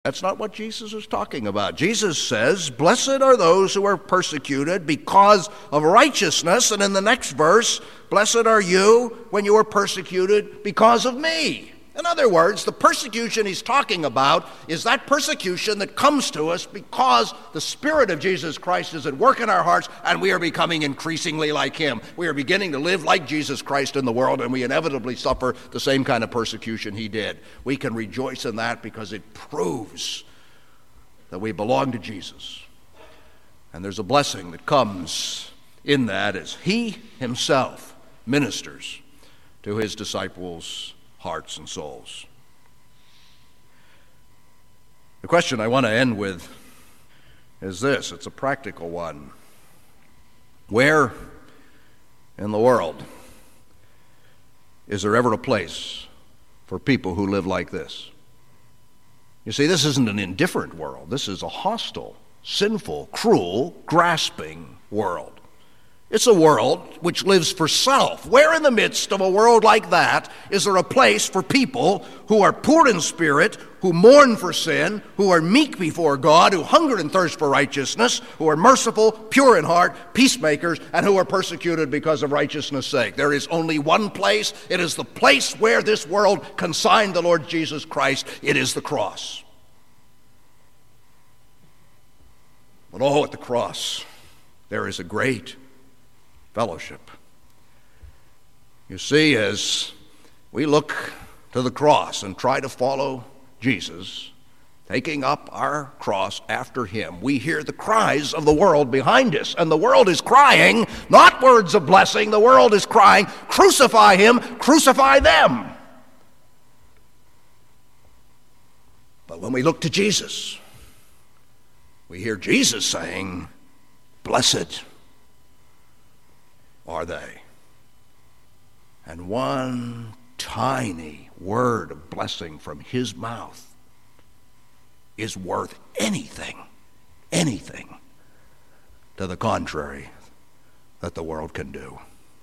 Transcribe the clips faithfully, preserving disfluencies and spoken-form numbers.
That's not what Jesus is talking about. Jesus says, blessed are those who are persecuted because of righteousness. And in the next verse, blessed are you when you are persecuted because of me. In other words, the persecution he's talking about is that persecution that comes to us because the Spirit of Jesus Christ is at work in our hearts and we are becoming increasingly like him. We are beginning to live like Jesus Christ in the world, and we inevitably suffer the same kind of persecution he did. We can rejoice in that because it proves that we belong to Jesus. And there's a blessing that comes in that as he himself ministers to his disciples' hearts and souls. The question I want to end with is this. It's a practical one. Where in the world is there ever a place for people who live like this? You see, this isn't an indifferent world. This is a hostile, sinful, cruel, grasping world. It's a world which lives for self. Where in the midst of a world like that is there a place for people who are poor in spirit, who mourn for sin, who are meek before God, who hunger and thirst for righteousness, who are merciful, pure in heart, peacemakers, and who are persecuted because of righteousness' sake? There is only one place. It is the place where this world consigned the Lord Jesus Christ. It is the cross. But oh, at the cross, there is a great fellowship. You see, as we look to the cross and try to follow Jesus, taking up our cross after him, we hear the cries of the world behind us. And the world is crying, not words of blessing, the world is crying, crucify him, crucify them. But when we look to Jesus, we hear Jesus saying, blessed are they. And one tiny word of blessing from his mouth is worth anything, anything to the contrary that the world can do.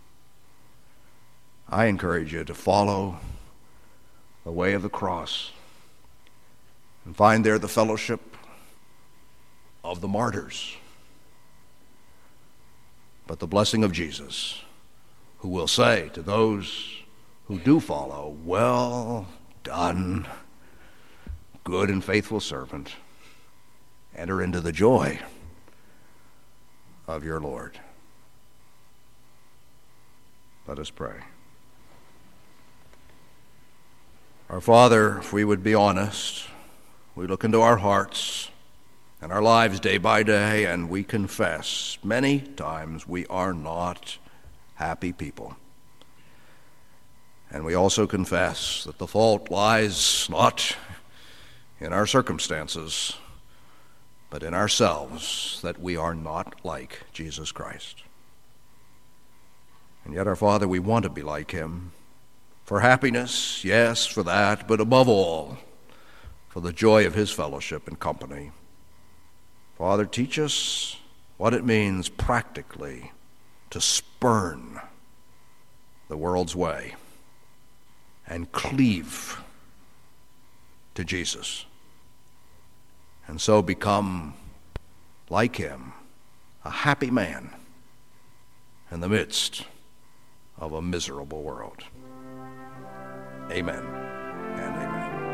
I encourage you to follow the way of the cross and find there the fellowship of the martyrs, but the blessing of Jesus, who will say to those who do follow, well done, good and faithful servant, enter into the joy of your Lord. Let us pray. Our Father, if we would be honest, we look into our hearts and our lives day by day, and we confess many times we are not happy people. And we also confess that the fault lies not in our circumstances, but in ourselves, that we are not like Jesus Christ. And yet, our Father, we want to be like him. For happiness, yes, for that, but above all, for the joy of his fellowship and company. Father, teach us what it means practically to spurn the world's way and cleave to Jesus, and so become, like him, a happy man in the midst of a miserable world. Amen and amen.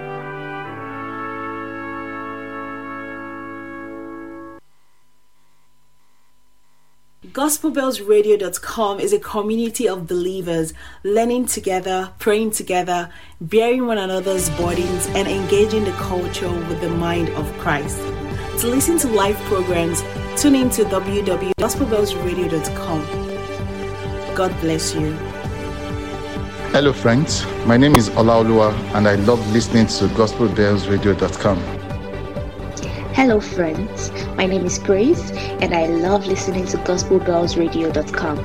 Gospel Bells Radio dot com is a community of believers learning together, praying together, bearing one another's burdens, and engaging the culture with the mind of Christ. To listen to live programs, tune in to w w w dot gospel bells radio dot com. God bless you. Hello friends, my name is Olaoluwa and I love listening to Gospel Bells Radio dot com. Hello friends, my name is Grace and I love listening to Gospel Bells Radio dot com.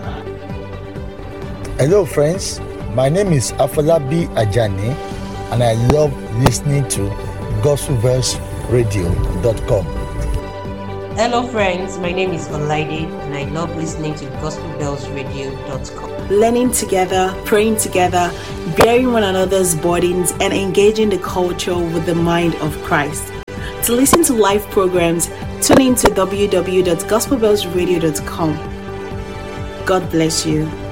Hello friends, my name is Afolabi Ajani and I love listening to Gospel Bells Radio dot com. Hello friends, my name is Olaide and I love listening to Gospel Bells Radio dot com. Learning together, praying together, bearing one another's burdens, and engaging the culture with the mind of Christ. To listen to live programs, tune in to w w w dot gospel bells radio dot com. God bless you.